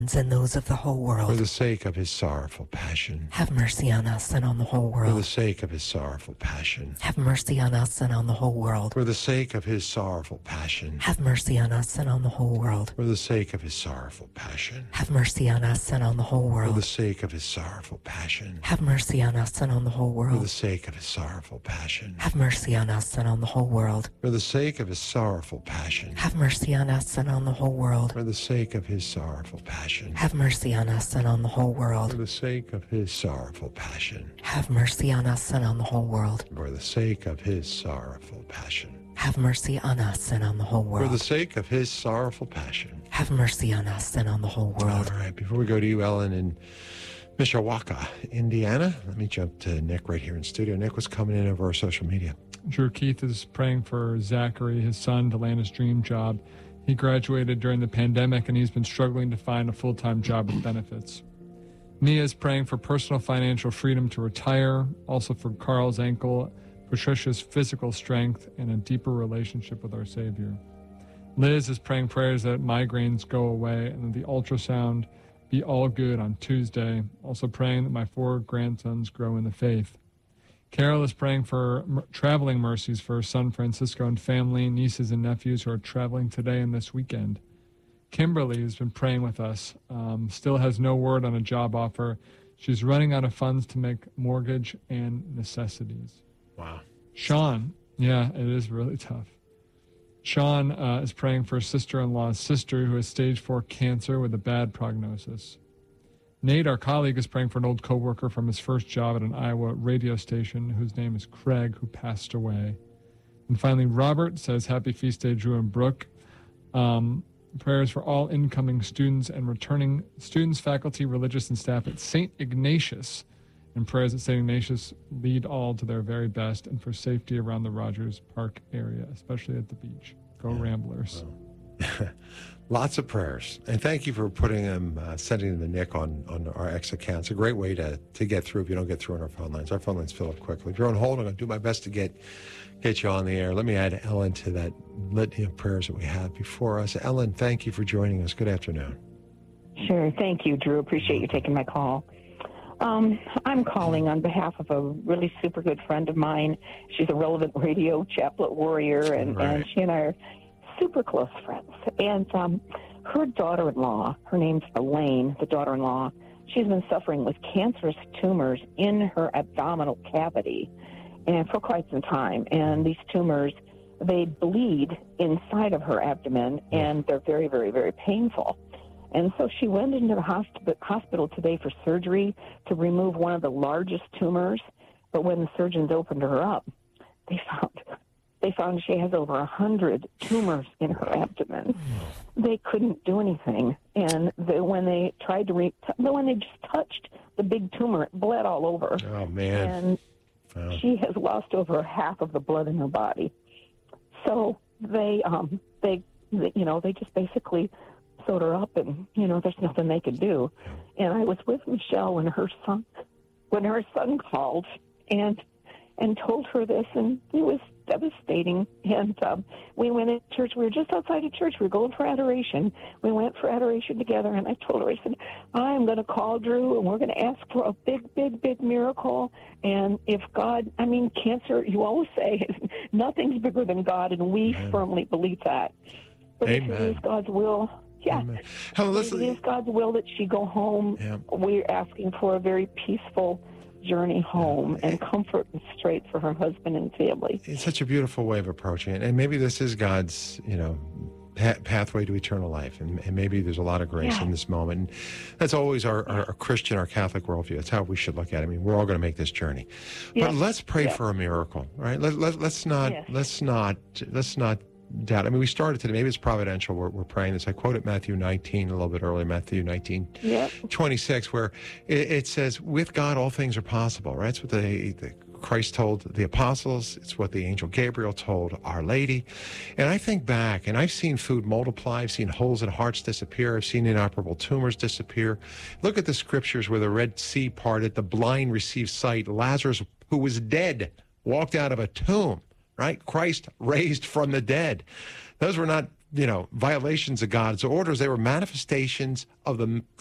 and those of the whole For world. the sake of his sorrowful passion. Have mercy on us and on the whole For the world. sake of his sorrowful passion. Have mercy on us and on the whole world. For the sake of his sorrowful passion. Have mercy on us and on the whole world. For the sake of his sorrowful passion. Have mercy on us and on the whole For the world. sake of his sorrowful passion. Have mercy on us and on the whole For the world. sake of his sorrowful passion. Have mercy on us and on the whole world. For the sake of his sorrowful passion. Have mercy on us and on the whole world. For the sake of his sorrowful passion. Have mercy on us and on the whole For world. the sake of his sorrowful passion. Have mercy on us and on the whole world. For the sake of his sorrowful passion. Have mercy on us and on the whole For the world. sake of his sorrowful passion. Have mercy on us and on the whole All world. right, before we go to you, Ellen, in Mishawaka, Indiana, let me jump to Nick right here in studio. Nick was coming in over our social media. Drew Keith is praying for Zachary, his son, to land his dream job. He graduated during the pandemic, and he's been struggling to find a full-time job with benefits. Mia is praying for personal financial freedom to retire, also for Carl's ankle, Patricia's physical strength, and a deeper relationship with our Savior. Liz is praying prayers that migraines go away and that the ultrasound be all good on Tuesday, also praying that my 4 grandsons grow in the faith. Carol is praying for traveling mercies for her son Francisco and family, nieces and nephews who are traveling today and this weekend. Kimberly has been praying with us, still has no word on a job offer. She's running out of funds to make mortgage and necessities. Wow. Sean, yeah, it is really tough. Sean is praying for his sister-in-law's sister who has stage 4 cancer with a bad prognosis. Nate, our colleague, is praying for an old coworker from his first job at an Iowa radio station whose name is Craig, who passed away. And finally, Robert says, Happy Feast Day, Drew and Brooke. Prayers for all incoming students and returning students, faculty, religious, and staff at St. Ignatius. And prayers that St. Ignatius lead all to their very best and for safety around the Rogers Park area, especially at the beach. Go Ramblers. Lots of prayers. And thank you for putting them, sending them to Nick on our X account. It's a great way to get through if you don't get through on our phone lines. Our phone lines fill up quickly. If you're on hold, I'm going to do my best to get you on the air. Let me add Ellen to that litany of prayers that we have before us. Ellen, thank you for joining us. Good afternoon. Sure. Thank you, Drew. Appreciate you taking my call. I'm calling on behalf of a really super good friend of mine. She's a relevant radio chaplet warrior, and she and I are super close friends. And her daughter-in-law, her name's Elaine, the daughter-in-law, she's been suffering with cancerous tumors in her abdominal cavity and for quite some time. And these tumors, they bleed inside of her abdomen, and they're very, very, very painful. And so she went into the hospital today for surgery to remove one of the largest tumors. But when the surgeons opened her up, they found she has over 100 tumors in her abdomen. They couldn't do anything. And when they tried to, when they just touched the big tumor, it bled all over. Oh, man. And she has lost over half of the blood in her body. So they just basically sewed her up, and there's nothing they could do. And I was with Michelle when her son called and told her this, and it was devastating. And we went to church. We were just outside of church. We were going for adoration. We went for adoration together, and I told her, I said, I'm going to call Drew, and we're going to ask for a big, big, big miracle. And if God, cancer, you always say, nothing's bigger than God, and we firmly believe that. But if it is God's will, Helen, listen, it is God's will that she go home. Yeah. We're asking for a very peaceful journey home and comfort and strength for her husband and family. It's such a beautiful way of approaching it. And maybe this is God's, pathway to eternal life. And maybe there's a lot of grace in this moment. And that's always our Christian, our Catholic worldview. That's how we should look at it. We're all going to make this journey. But let's pray for a miracle, right? Let's not doubt. We started today. Maybe it's providential. We're praying this. I quoted Matthew 19 a little bit earlier, Matthew 19:26, where it says, with God, all things are possible, right? It's what the Christ told the apostles. It's what the angel Gabriel told Our Lady. And I think back, and I've seen food multiply. I've seen holes in hearts disappear. I've seen inoperable tumors disappear. Look at the scriptures where the Red Sea parted, the blind received sight. Lazarus, who was dead, walked out of a tomb. Right? Christ raised from the dead. Those were not violations of God's orders. They were manifestations of the